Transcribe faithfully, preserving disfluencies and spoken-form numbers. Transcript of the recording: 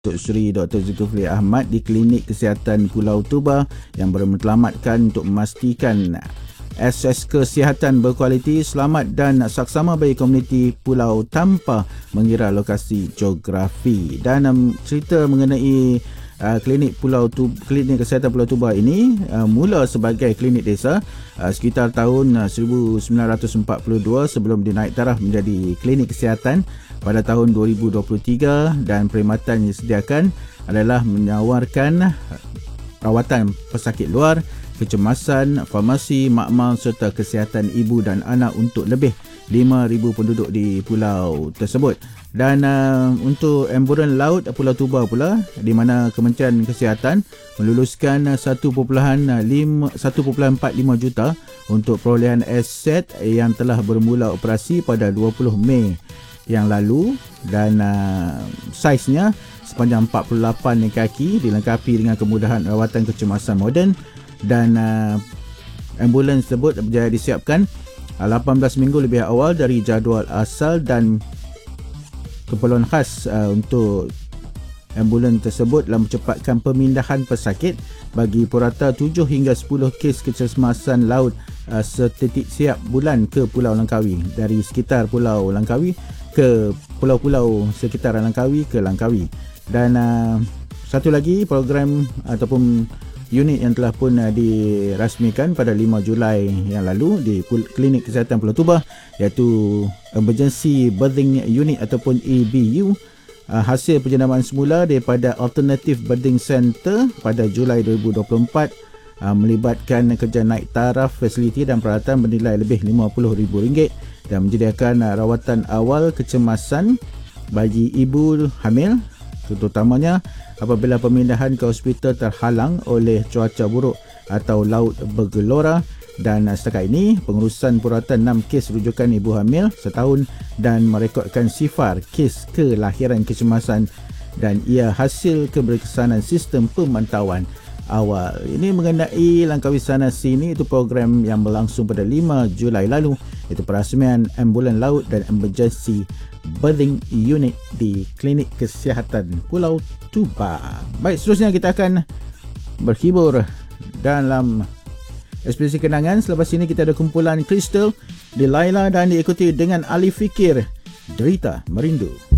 Datuk Seri Doktor Zulkifli Ahmad di Klinik Kesihatan Pulau Tuba yang bermatlamatkan untuk memastikan akses kesihatan berkualiti, selamat dan saksama bagi komuniti pulau tanpa mengira lokasi geografi. Dan um, cerita mengenai uh, klinik Pulau Tuba, Klinik Kesihatan Pulau Tuba ini uh, mula sebagai klinik desa uh, sekitar tahun uh, seribu sembilan ratus empat puluh dua sebelum dinaik taraf menjadi klinik kesihatan pada tahun dua ribu dua puluh tiga, dan perkhidmatan yang disediakan adalah menawarkan rawatan pesakit luar, kecemasan, farmasi, makmal serta kesihatan ibu dan anak untuk lebih lima ribu penduduk di pulau tersebut. Dan uh, untuk ambulan laut Pulau Tuba pula, di mana Kementerian Kesihatan meluluskan satu perpuluhan empat lima juta untuk perolehan aset yang telah bermula operasi pada dua puluh Mei yang lalu, dan uh, saiznya sepanjang empat puluh lapan kaki, dilengkapi dengan kemudahan rawatan kecemasan moden, dan uh, ambulans tersebut berjaya disiapkan uh, lapan belas minggu lebih awal dari jadual asal, dan keperluan khas uh, untuk ambulans tersebut dalam mencepatkan pemindahan pesakit bagi purata tujuh hingga sepuluh kes kecemasan laut uh, setitik siap bulan ke Pulau Langkawi, dari sekitar Pulau Langkawi ke pulau-pulau sekitar Langkawi ke Langkawi. Dan uh, satu lagi program ataupun unit yang telah pun uh, dirasmikan pada lima Julai yang lalu di Klinik Kesihatan Pulau Tuba, iaitu Emergency Birthing Unit ataupun E B U, uh, hasil penjendamaan semula daripada Alternative Birthing Center pada Julai dua ribu dua puluh empat, uh, melibatkan kerja naik taraf fasiliti dan peralatan bernilai lebih lima puluh ribu ringgit, dan menyediakan uh, rawatan awal kecemasan bagi ibu hamil, terutamanya apabila pemindahan ke hospital terhalang oleh cuaca buruk atau laut bergelora. Dan uh, setakat ini pengurusan puratan enam kes rujukan ibu hamil setahun dan merekodkan sifar kes kelahiran kecemasan, dan ia hasil keberkesanan sistem pemantauan awal. Ini mengenai Langkawi Sana Sini, itu program yang berlangsung pada lima Julai lalu, iaitu perasmian ambulan laut dan emergency birthing unit di Klinik Kesihatan Pulau Tuba. Baik, seterusnya kita akan berhibur dalam ekspedisi kenangan. Selepas ini kita ada kumpulan Crystal di Laila, dan diikuti dengan Ali Fikir, Derita Merindu.